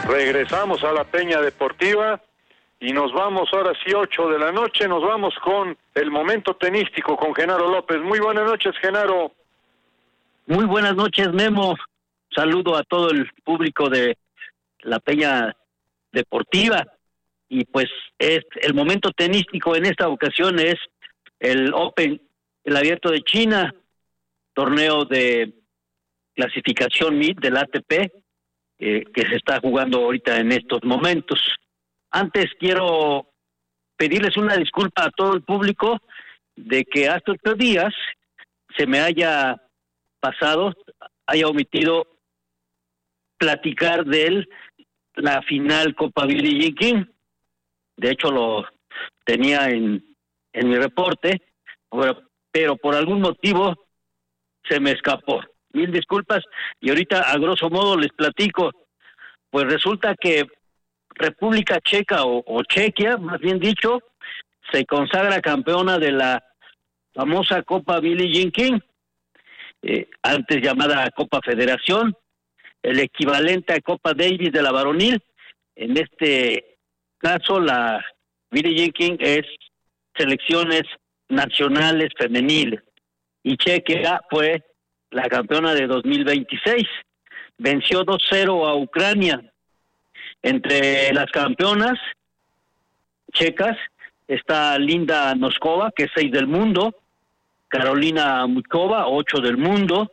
Regresamos a la Peña Deportiva y nos vamos ahora sí 8 de la noche, nos vamos con el momento tenístico con Genaro López. Muy buenas noches, Genaro. Muy buenas noches, Memo. Saludo a todo el público de la Peña Deportiva. Y pues es el momento tenístico en esta ocasión es el Open, el Abierto de China, torneo de clasificación MID del ATP, que se está jugando ahorita en estos momentos. Antes quiero pedirles una disculpa a todo el público de que hace 8 días se me haya omitido platicar de la final Copa Billie Jean King. De hecho lo tenía en mi reporte, pero por algún motivo se me escapó. Mil disculpas, y ahorita a grosso modo les platico. Pues resulta que República Checa o Chequia, más bien dicho, se consagra campeona de la famosa Copa Billie Jean King, antes llamada Copa Federación, el equivalente a Copa Davis de la varonil. En este caso, la Billie Jean King es selecciones nacionales femeniles, y Chequia fue la campeona de 2026. Venció 2-0 a Ucrania. Entre las campeonas checas está Linda Noskova, que es 6 del mundo, Karolina Muchova, 8 del mundo,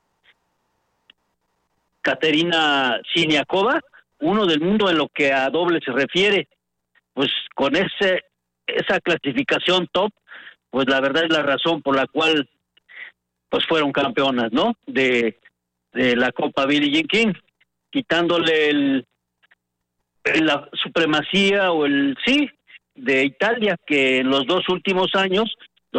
Katerina Siniakova, 1 del mundo en lo que a doble se refiere. Pues con esa clasificación top, pues la verdad es la razón por la cual pues fueron campeonas, ¿no? De la Copa Billie Jean King, quitándole la supremacía de Italia, que en los 2 últimos años,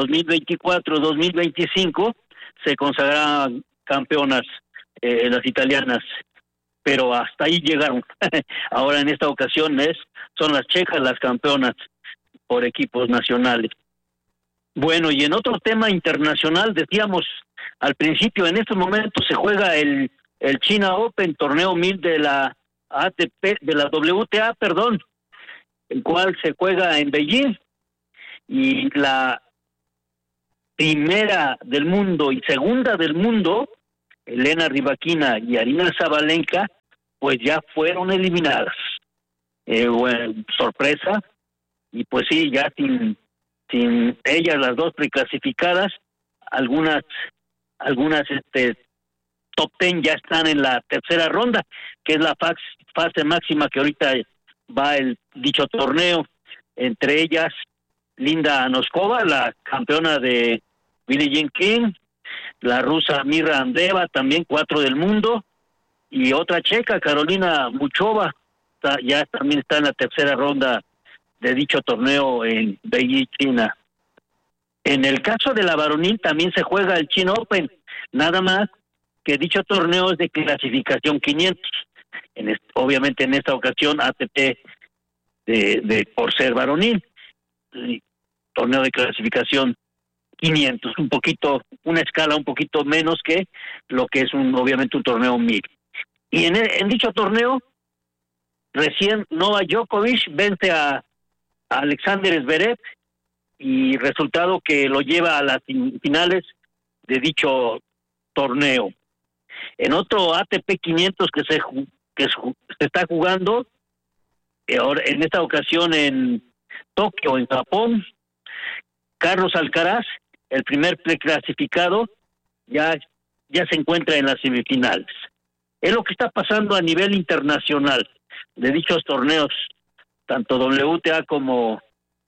2024-2025, se consagraron campeonas las italianas, pero hasta ahí llegaron. Ahora en esta ocasión son las checas las campeonas por equipos nacionales. Bueno, y en otro tema internacional, decíamos al principio, en estos momentos se juega el China Open, torneo 1000 de la ATP, de la WTA, el cual se juega en Beijing, y la primera del mundo y segunda del mundo, Elena Rybakina y Aryna Sabalenka, pues ya fueron eliminadas. Bueno, sorpresa, y pues sí, ya sin ellas, las dos preclasificadas, algunas top 10 ya están en la tercera ronda, que es la fase máxima que ahorita va dicho torneo. Entre ellas Linda Noskova, la campeona de Billie Jean King, la rusa Mira Andreeva, también 4 del mundo, y otra checa, Karolina Muchova, ya también está en la tercera ronda de dicho torneo en Beijing, China. En el caso de la varonil también se juega el China Open, nada más que dicho torneo es de clasificación 500. Obviamente en esta ocasión ATP por ser varonil, torneo de clasificación 500, una escala un poquito menos que lo que es obviamente un torneo 1000. Y en dicho torneo, recién Novak Djokovic vence a Alexander Zverev, y resultado que lo lleva a las finales de dicho torneo. En otro ATP 500 que se está jugando, ahora en esta ocasión en Tokio, en Japón, Carlos Alcaraz, el primer preclasificado, ya se encuentra en las semifinales. Es lo que está pasando a nivel internacional de dichos torneos, tanto WTA como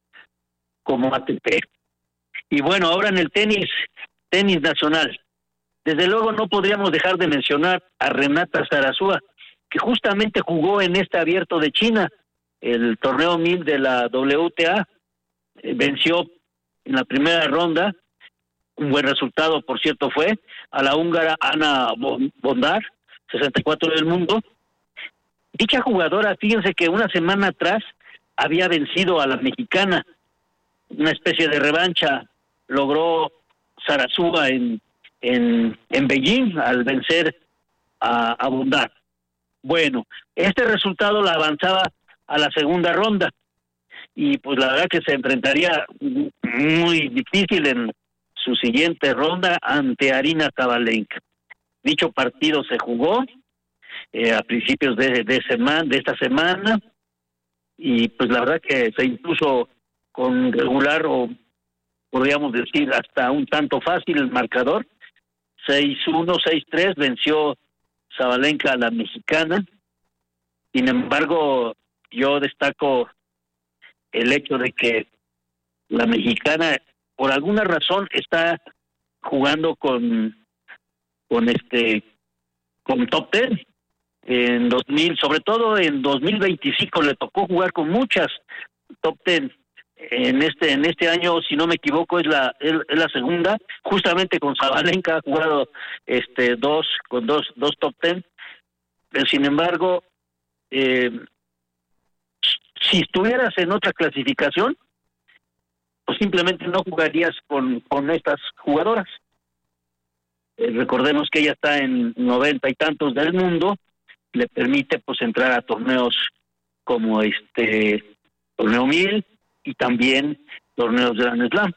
ATP. Y bueno, ahora en el tenis nacional, desde luego no podríamos dejar de mencionar a Renata Zarazúa, que justamente jugó en este Abierto de China, el torneo 1000 de la WTA, venció en la primera ronda, un buen resultado por cierto fue, a la húngara Ana Bondar, 64 del mundo. Dicha jugadora, fíjense que una semana atrás había vencido a la mexicana, una especie de revancha logró Zarazúa en Beijing al vencer a Bondar. Bueno, este resultado la avanzaba a la segunda ronda y pues la verdad que se enfrentaría muy difícil en su siguiente ronda ante Aryna Sabalenka. Dicho partido se jugó a principios de esta semana y pues la verdad que se impuso con regular, o podríamos decir hasta un tanto fácil el marcador. 6-1, 6-3 venció Sabalenka a la mexicana. Sin embargo, yo destaco el hecho de que la mexicana por alguna razón está jugando con top 10 en 2000, sobre todo en 2025 le tocó jugar con muchas top 10. En este año, si no me equivoco, es la segunda, justamente con Sabalenka ha jugado dos top 10. Pero sin embargo, si estuvieras en otra clasificación, pues simplemente no jugarías con estas jugadoras. Recordemos que ella está en 90 y tantos del mundo, le permite pues entrar a torneos como torneo 1000 y también torneos de Grand Slam.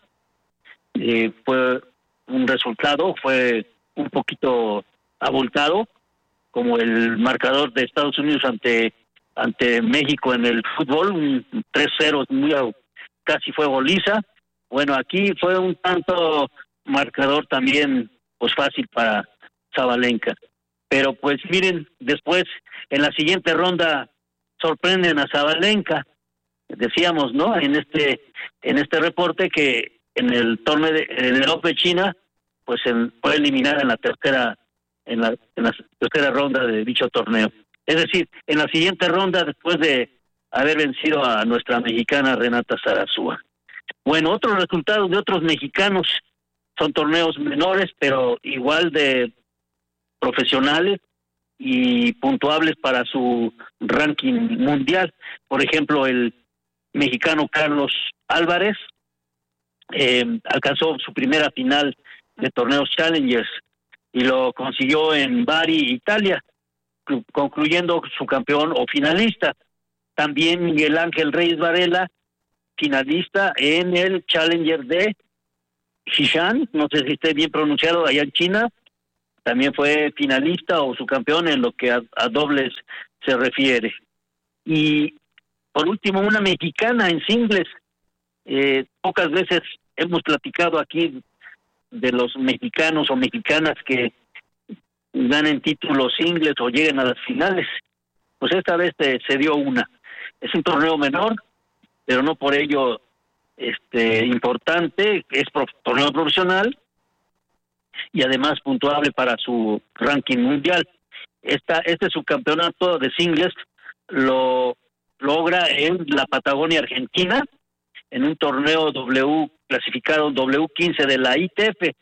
Fue un resultado, fue un poquito abultado, como el marcador de Estados Unidos ante México en el fútbol, un 3-0, casi fue goliza. Bueno, aquí fue un tanto marcador también pues fácil para Sabalenka. Pero pues miren, después en la siguiente ronda sorprenden a Sabalenka. Decíamos, ¿no? En este reporte que en el torneo en el Open China pues fue eliminada en la tercera ronda de dicho torneo. Es decir, en la siguiente ronda, después de haber vencido a nuestra mexicana Renata Zarazúa. Bueno, otros resultados de otros mexicanos son torneos menores, pero igual de profesionales y puntuables para su ranking mundial. Por ejemplo, el mexicano Carlos Álvarez alcanzó su primera final de torneos Challengers y lo consiguió en Bari, Italia, concluyendo su campeón o finalista. También Miguel Ángel Reyes Varela, finalista en el Challenger de Xishan, no sé si esté bien pronunciado, allá en China, también fue finalista o subcampeón en lo que a dobles se refiere. Y por último, una mexicana en singles. Pocas veces hemos platicado aquí de los mexicanos o mexicanas que ganen títulos singles o lleguen a las finales. Pues esta vez se dio una. Es un torneo menor, pero no por ello importante. Es torneo profesional y además puntuable para su ranking mundial. Este subcampeonato de singles lo logra en la Patagonia Argentina, en un torneo clasificado W15 de la ITF.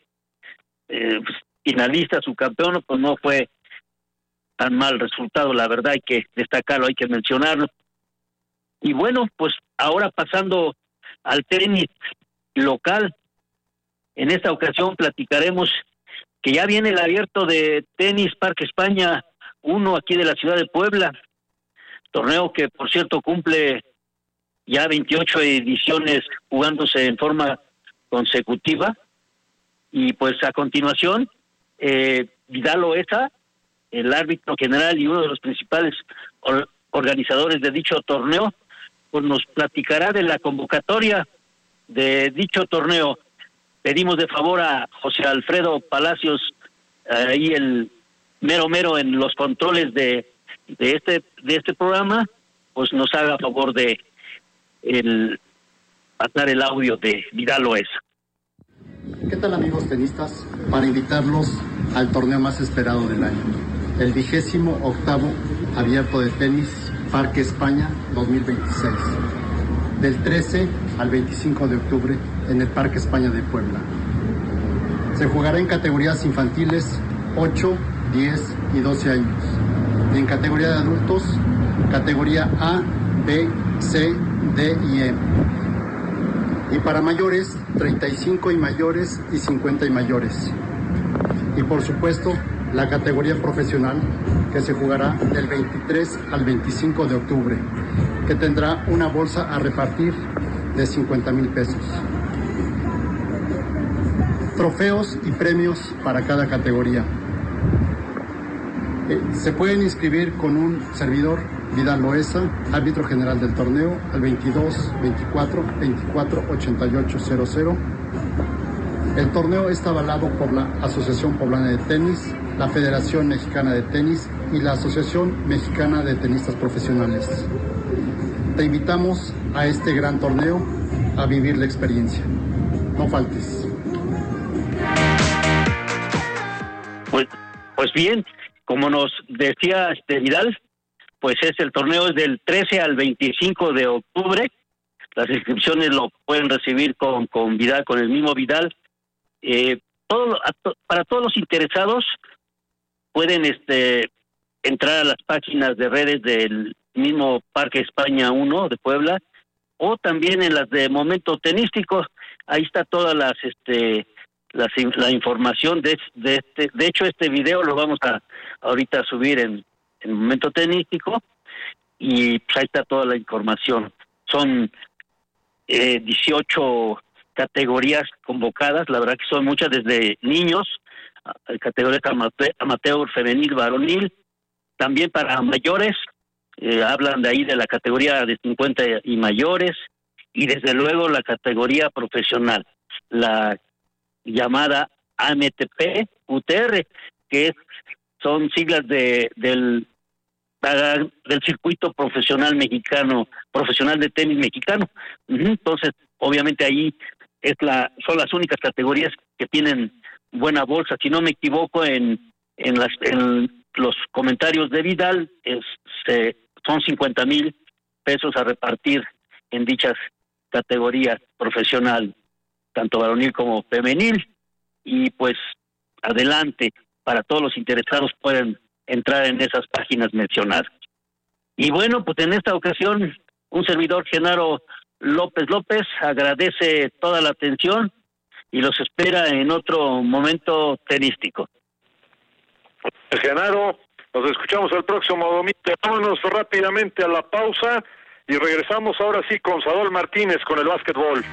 Finalista, subcampeón, pues no fue tan mal resultado, la verdad hay que destacarlo, hay que mencionarlo. Y bueno, pues ahora pasando al tenis local, en esta ocasión platicaremos que ya viene el abierto de tenis Parque España 1 aquí de la ciudad de Puebla, torneo que por cierto cumple ya 28 ediciones jugándose en forma consecutiva. Y pues a continuación Vidal Loeza, el árbitro general y uno de los principales organizadores de dicho torneo, pues nos platicará de la convocatoria de dicho torneo. Pedimos de favor a José Alfredo Palacios, ahí el mero en los controles de este programa, pues nos haga favor de pasar el audio de Vidal Loeza. ¿Qué tal, amigos tenistas? Para invitarlos al torneo más esperado del año, el 28º Abierto de Tenis Parque España 2026, del 13 al 25 de octubre en el Parque España de Puebla. Se jugará en categorías infantiles 8, 10 y 12 años, y en categoría de adultos, categoría A, B, C, D y E. Y para mayores, 35 y mayores y 50 y mayores. Y por supuesto, la categoría profesional, que se jugará del 23 al 25 de octubre, que tendrá una bolsa a repartir de 50,000 pesos. Trofeos y premios para cada categoría. Se pueden inscribir con un servidor, Vidal Loesa, árbitro general del torneo, al 22 24 24 88 00. El torneo está avalado por la Asociación Poblana de Tenis, la Federación Mexicana de Tenis y la Asociación Mexicana de Tenistas Profesionales. Te invitamos a este gran torneo a vivir la experiencia. No faltes. Pues bien, como nos decía Vidal, pues el torneo es del 13 al 25 de octubre. Las inscripciones lo pueden recibir con Vidal, con el mismo Vidal. Para todos los interesados pueden entrar a las páginas de redes del mismo Parque España 1 de Puebla, o también en las de Momento Tenístico. Ahí está todas la información de hecho este video lo vamos a ahorita subir en Momento Tenístico, y pues ahí está toda la información. Son 18 categorías convocadas, la verdad que son muchas, desde niños, categoría amateur, femenil, varonil, también para mayores, hablan de ahí de la categoría de 50 y mayores, y desde luego la categoría profesional, la llamada AMTP UTR, que son siglas del circuito profesional mexicano, profesional de tenis mexicano. Entonces, obviamente ahí son las únicas categorías que tienen buena bolsa. Si no me equivoco, en los comentarios de Vidal, son 50,000 pesos a repartir en dichas categorías profesional, tanto varonil como femenil, y pues adelante, para todos los interesados pueden entrar en esas páginas mencionadas. Y bueno, pues en esta ocasión, un servidor, Genaro López, agradece toda la atención y los espera en otro momento tenístico. Genaro, nos escuchamos el próximo domingo. Vámonos rápidamente a la pausa y regresamos ahora sí con Sadol Martínez con el básquetbol.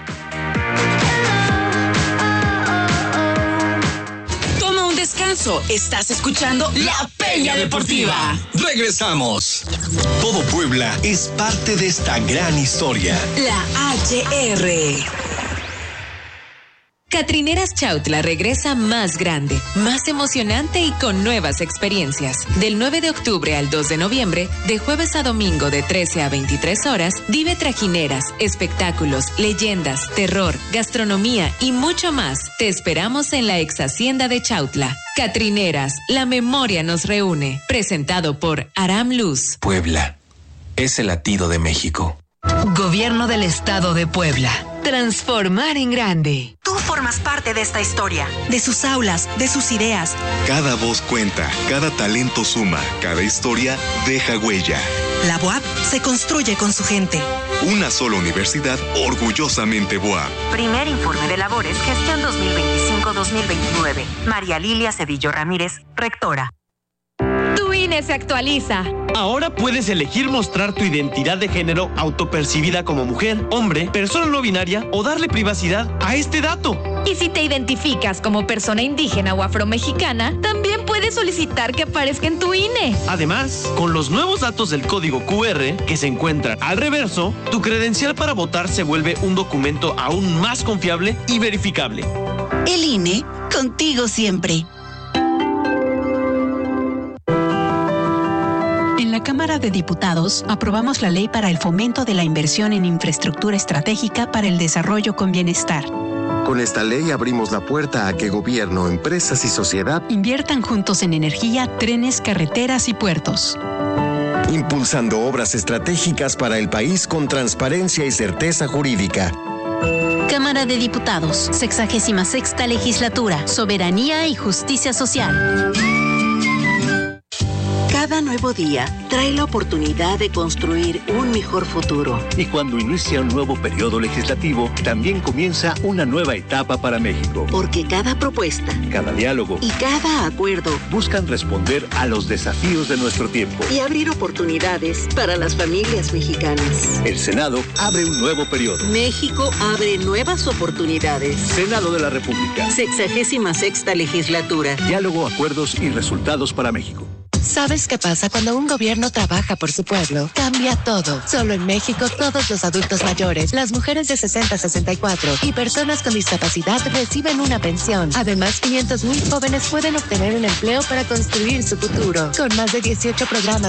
Toma un descanso. Estás escuchando La Peña Deportiva. Regresamos. Todo Puebla es parte de esta gran historia. La HR. Catrineras Chautla regresa más grande, más emocionante y con nuevas experiencias. Del 9 de octubre al 2 de noviembre, de jueves a domingo de 13 a 23 horas, vive trajineras, espectáculos, leyendas, terror, gastronomía y mucho más. Te esperamos en la ex hacienda de Chautla. Catrineras, la memoria nos reúne. Presentado por Aram Luz. Puebla es el latido de México. Gobierno del Estado de Puebla. Transformar en grande. Tú formas parte de esta historia, de sus aulas, de sus ideas. Cada voz cuenta, cada talento suma, cada historia deja huella. La BUAP se construye con su gente. Una sola universidad orgullosamente BUAP. Primer informe de labores, gestión 2025-2029. María Lilia Cedillo Ramírez, rectora. Tu INE se actualiza. Ahora puedes elegir mostrar tu identidad de género autopercibida como mujer, hombre, persona no binaria o darle privacidad a este dato. Y si te identificas como persona indígena o afromexicana, también puedes solicitar que aparezca en tu INE. Además, con los nuevos datos del código QR que se encuentran al reverso, tu credencial para votar se vuelve un documento aún más confiable y verificable. El INE, contigo siempre. En la Cámara de Diputados aprobamos la ley para el fomento de la inversión en infraestructura estratégica para el desarrollo con bienestar. Con esta ley abrimos la puerta a que gobierno, empresas y sociedad inviertan juntos en energía, trenes, carreteras y puertos. Impulsando obras estratégicas para el país con transparencia y certeza jurídica. Cámara de Diputados, 66ª Legislatura, Soberanía y Justicia Social. Cada nuevo día trae la oportunidad de construir un mejor futuro. Y cuando inicia un nuevo periodo legislativo, también comienza una nueva etapa para México. Porque cada propuesta, cada diálogo y cada acuerdo buscan responder a los desafíos de nuestro tiempo y abrir oportunidades para las familias mexicanas. El Senado abre un nuevo periodo. México abre nuevas oportunidades. Senado de la República. 66ª legislatura. Diálogo, acuerdos y resultados para México. ¿Sabes qué pasa cuando un gobierno trabaja por su pueblo? Cambia todo. Solo en México, todos los adultos mayores, las mujeres de 60 a 64 y personas con discapacidad reciben una pensión. Además, 500,000 jóvenes pueden obtener un empleo para construir su futuro. Con más de 18 programas